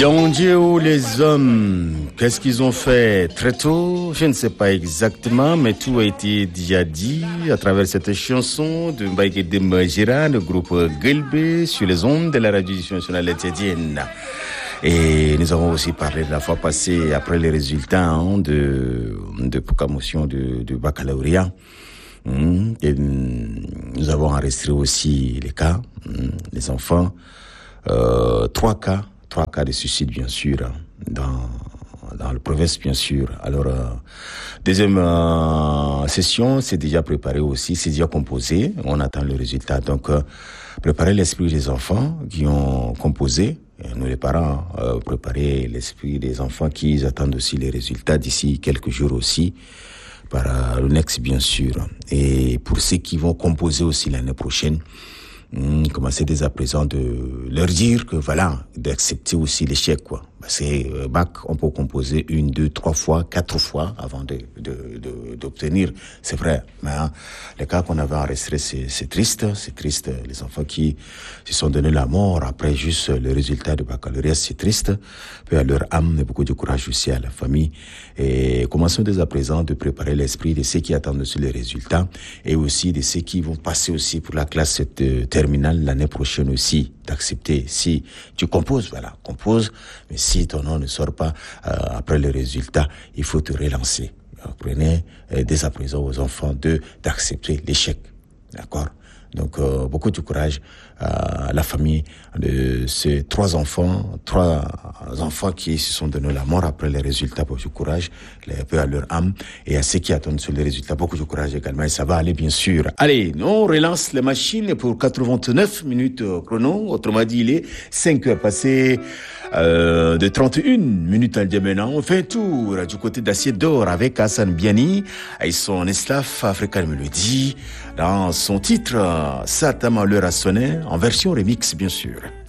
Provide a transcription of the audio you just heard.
Dieu ou les hommes, qu'est-ce qu'ils ont fait très tôt? Je ne sais pas exactement, mais tout a été déjà dit à travers cette chanson de Mbaye Majira, le groupe Gelbe, sur les ondes de la radio nationale étudienne. Et nous avons aussi parlé de la fois passée, après les résultats de promotion de baccalauréat. Et nous avons enregistré aussi les cas, les enfants, trois cas de suicide, bien sûr, dans le province, bien sûr. Alors, deuxième session, c'est déjà préparé aussi, c'est déjà composé. On attend le résultat. Donc, préparer l'esprit des enfants qui ont composé. Et nous, les parents, préparer l'esprit des enfants qui attendent aussi les résultats d'ici quelques jours aussi, par l'UNEX, bien sûr. Et pour ceux qui vont composer aussi l'année prochaine, commencer dès à présent de leur dire que voilà, d'accepter aussi l'échec, quoi. Parce que bac, on peut composer 1, 2, 3 fois, 4 fois avant d'obtenir. C'est vrai. Mais les cas qu'on avait enregistrés, c'est triste. Les enfants qui se sont donné la mort après juste le résultat du baccalauréat, c'est triste. Peu à leur âme, mais beaucoup de courage aussi à la famille. Et commençons dès à présent de préparer l'esprit de ceux qui attendent aussi les résultats et aussi de ceux qui vont passer aussi pour la classe terminale l'année prochaine aussi, d'accepter. Si tu composes, voilà, compose, mais si ton nom ne sort pas après le résultat, il faut te relancer. Apprenez dès à présent aux enfants d'accepter l'échec. D'accord? Donc, beaucoup de courage à la famille de ces trois enfants qui se sont donné la mort après les résultats. Beaucoup de courage, peu à leur âme, et à ceux qui attendent sur les résultats. Beaucoup de courage également, et ça va aller bien sûr. Allez, on relance les machines pour 89 minutes chrono. Autrement dit, il est 5 heures passées de 31 minutes en maintenant. On fait un tour du côté d'Assiette d'Or avec Hassan Biani et son Eslaf African Melody dans son titre Satama l'heure a sonné en version remix bien sûr.